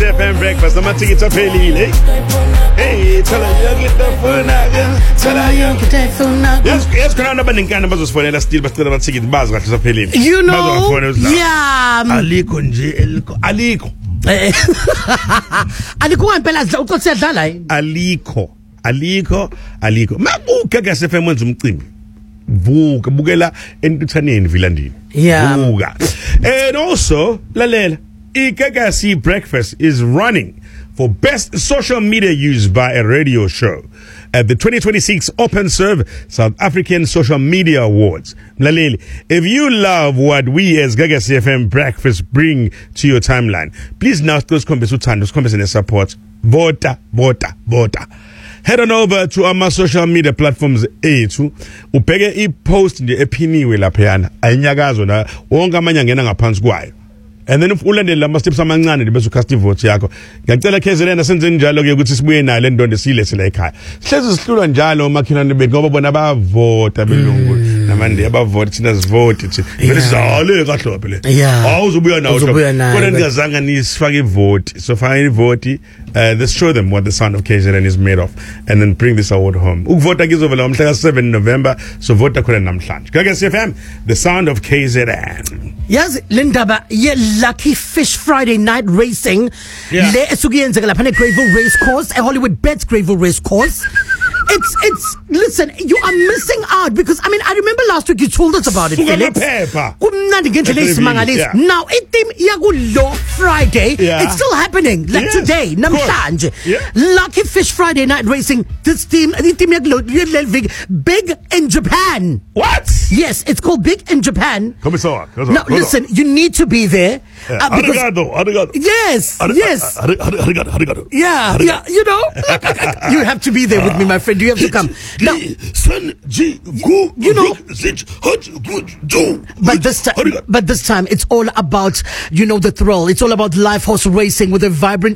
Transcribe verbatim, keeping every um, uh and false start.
F M breakfast. Amatickets aphelile. Hey, thala ngiyakutafuna. Thala ngiyakutafuna. Yes, yes, khona abanenkani bazosifonela still basicela amathikithi bazi kahle saphelile. You know, yeah. Alikho nje elikho. Alikho. Alikho ngempela uqothe yadlala yini? Alikho. Alikho, alikho. Mabuke ke S F M wenza umcimbi. Vuka bukela entuthaneni Vilandini. Yeah. Vuka. And also, lalela, iGagasi Breakfast is running for best social media use by a radio show at the twenty twenty-six Open Serve South African Social Media Awards. Mlaleli, if you love what we as Gagasi F M Breakfast bring to your timeline, please now those comments those comments and support. Vota, vota, vota. Head on over to our social media platforms ethu ubheke i-post nje ephiniwe laphayana ayinyakazo na wonke amanye angena ngaphansi kwayo. And then if ulandele lama steps amancane bese ucast vote yakho. Ngiyacela K Z N senze njalo ke ukuthi sibuye nayo le ndondo silese la ekhaya. Sihlezi sihlulwa njalo omakhelwane bethu ngoba bona bayavota belungu namanje abavota thina sivote thi. Vele sizale kahlophe le. Awuzobuya nawo. Kodwa ngiyazanga nisifake ivote. So fake ivote. Uh, let's show them what the sound of K Z N is made of and then bring this award home. Ukuvota kizovela mhla seven November, so vota khona namhlanje. Gagasi F M, the sound of K Z N. Yes, Lindaba, yeah, Lucky Fish Friday night racing. Yeah. Le esukuyenzeka lapha Greyville Race Course, a Hollywood Bets Greyville Race Course. It's, it's, listen, you are missing out because, I mean, I remember last week you told us about it, Felix. Yeah. Now, it yagulo Friday, yeah. It's still happening, like yes, today, namhlanje. Yeah. Lucky Fish Friday night racing, this team, the team Big in Japan. What? Yes, it's called Big in Japan. Come on, come on. Now, listen, you need to be there. Yeah. Uh, because, arigato, arigato. Yes, Ar- yes. Ar- ar- arigato, arigato. Yeah, yeah, you know, you have to be there with me, my friend. You have to come. Now, you know, but this time, but this time, it's all about, you know, the thrill. It's all about live horse racing with a vibrant